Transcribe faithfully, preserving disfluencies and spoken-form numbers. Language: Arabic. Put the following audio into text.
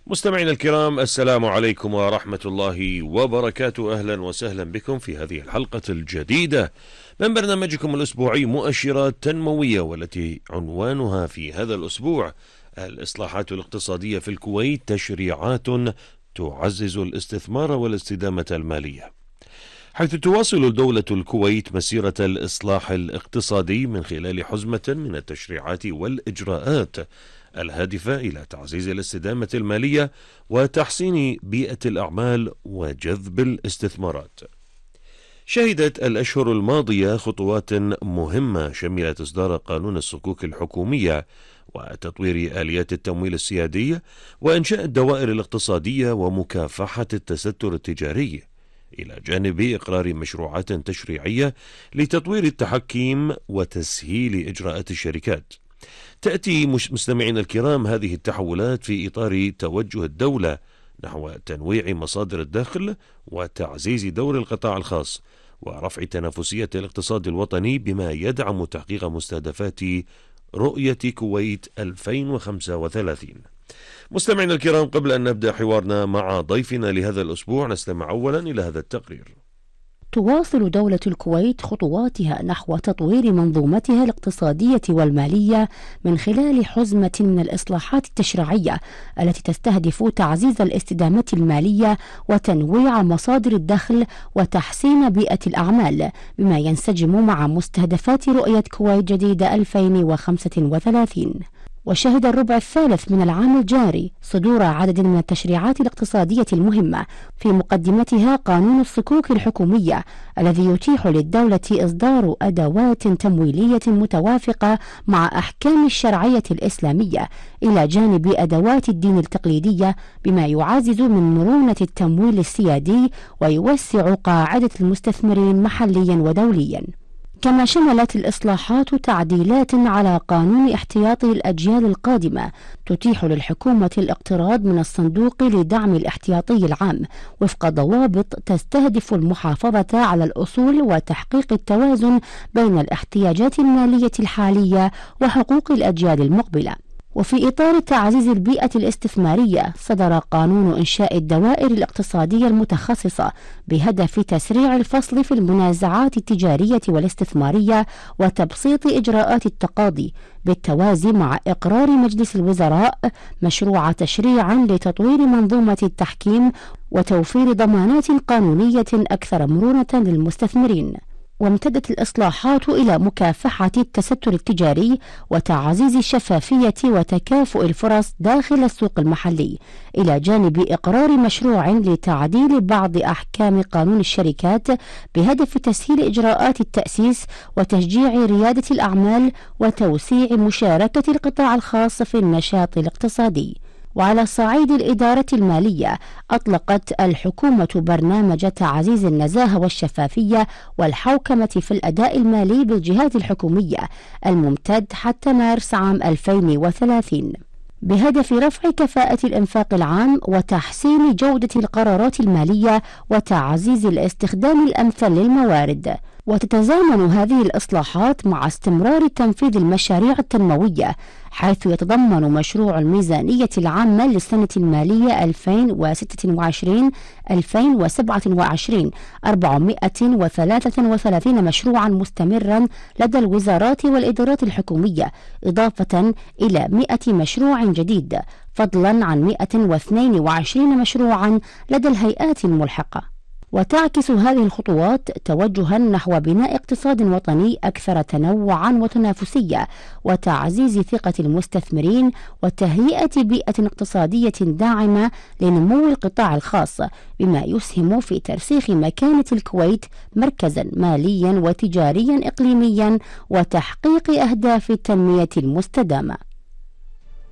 مستمعينا الكرام، السلام عليكم ورحمة الله وبركاته. أهلا وسهلا بكم في هذه الحلقة الجديدة من برنامجكم الأسبوعي مؤشرات تنموية، والتي عنوانها في هذا الأسبوع: الإصلاحات الاقتصادية في الكويت، تشريعات تعزز الاستثمار والاستدامة المالية. حيث تواصل دولة الكويت مسيرة الإصلاح الاقتصادي من خلال حزمة من التشريعات والإجراءات الهادفة إلى تعزيز الاستدامة المالية وتحسين بيئة الأعمال وجذب الاستثمارات. شهدت الأشهر الماضية خطوات مهمة شملت إصدار قانون الصكوك الحكومية وتطوير آليات التمويل السيادي وإنشاء الدوائر الاقتصادية ومكافحة التستر التجاري، إلى جانب إقرار مشروعات تشريعية لتطوير التحكيم وتسهيل إجراءات الشركات. تأتي مستمعينا الكرام هذه التحولات في إطار توجه الدولة نحو تنويع مصادر الدخل وتعزيز دور القطاع الخاص ورفع تنافسية الاقتصاد الوطني، بما يدعم تحقيق مستهدفات رؤية كويت ألفين وخمسة وثلاثين. مستمعينا الكرام، قبل أن نبدأ حوارنا مع ضيفنا لهذا الأسبوع، نستمع أولا إلى هذا التقرير. تواصل دولة الكويت خطواتها نحو تطوير منظومتها الاقتصادية والمالية من خلال حزمة من الإصلاحات التشريعية التي تستهدف تعزيز الاستدامة المالية وتنويع مصادر الدخل وتحسين بيئة الأعمال، بما ينسجم مع مستهدفات رؤية كويت جديدة ألفين وخمسة وثلاثين. وشهد الربع الثالث من العام الجاري صدور عدد من التشريعات الاقتصادية المهمة، في مقدمتها قانون الصكوك الحكومية الذي يتيح للدولة إصدار أدوات تمويلية متوافقة مع أحكام الشرعية الإسلامية، إلى جانب أدوات الدين التقليدية، بما يعزز من مرونة التمويل السيادي ويوسع قاعدة المستثمرين محليا ودوليا. كما شملت الإصلاحات تعديلات على قانون احتياطي الأجيال القادمة تتيح للحكومة الاقتراض من الصندوق لدعم الاحتياطي العام وفق ضوابط تستهدف المحافظة على الأصول وتحقيق التوازن بين الاحتياجات المالية الحالية وحقوق الأجيال المقبلة. وفي إطار تعزيز البيئة الاستثمارية، صدر قانون إنشاء الدوائر الاقتصادية المتخصصة بهدف تسريع الفصل في المنازعات التجارية والاستثمارية وتبسيط إجراءات التقاضي، بالتوازي مع إقرار مجلس الوزراء مشروع تشريع لتطوير منظومة التحكيم وتوفير ضمانات قانونية أكثر مرونة للمستثمرين. وامتدت الإصلاحات إلى مكافحة التستر التجاري وتعزيز الشفافية وتكافؤ الفرص داخل السوق المحلي، إلى جانب إقرار مشروع لتعديل بعض أحكام قانون الشركات بهدف تسهيل إجراءات التأسيس وتشجيع ريادة الأعمال وتوسيع مشاركة القطاع الخاص في النشاط الاقتصادي. وعلى صعيد الإدارة المالية، أطلقت الحكومة برنامج تعزيز النزاهة والشفافية والحوكمة في الأداء المالي بالجهات الحكومية الممتد حتى مارس عام ألفين وثلاثين، بهدف رفع كفاءة الإنفاق العام وتحسين جودة القرارات المالية وتعزيز الاستخدام الأمثل للموارد. وتتزامن هذه الإصلاحات مع استمرار تنفيذ المشاريع التنموية، حيث يتضمن مشروع الميزانية العامة للسنة المالية ألفين وستة وعشرين ألفين وسبعة وعشرين أربعمائة وثلاثة وثلاثين مشروعا مستمرا لدى الوزارات والإدارات الحكومية، إضافة إلى مئة مشروع جديد، فضلا عن مئة واثنين وعشرين مشروعا لدى الهيئات الملحقة. وتعكس هذه الخطوات توجها نحو بناء اقتصاد وطني أكثر تنوعا وتنافسية وتعزيز ثقة المستثمرين وتهيئة بيئة اقتصادية داعمة لنمو القطاع الخاص، بما يسهم في ترسيخ مكانة الكويت مركزا ماليا وتجاريا إقليميا وتحقيق أهداف التنمية المستدامة.